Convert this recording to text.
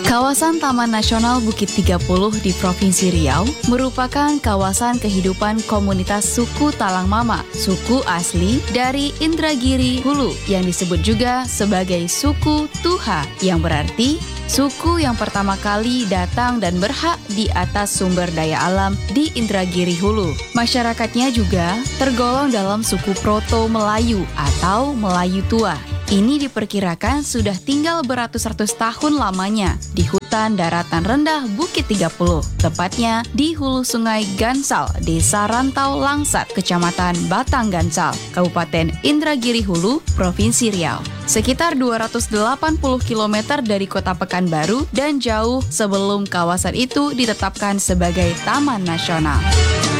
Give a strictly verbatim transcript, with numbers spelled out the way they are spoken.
Kawasan Taman Nasional Bukit tiga puluh di Provinsi Riau merupakan kawasan kehidupan komunitas suku Talang Mama, suku asli dari Indragiri Hulu yang disebut juga sebagai suku Tuha, yang berarti suku yang pertama kali datang dan berhak di atas sumber daya alam di Indragiri Hulu. Masyarakatnya juga tergolong dalam suku Proto-Melayu atau Melayu Tua. Ini diperkirakan sudah tinggal beratus-ratus tahun lamanya di hutan daratan rendah Bukit tiga puluh, tepatnya di hulu sungai Gansal, Desa Rantau Langsat, Kecamatan Batang Gansal, Kabupaten Indragiri Hulu, Provinsi Riau. Sekitar dua ratus delapan puluh kilometer dari kota Pekanbaru dan jauh sebelum kawasan itu ditetapkan sebagai Taman Nasional.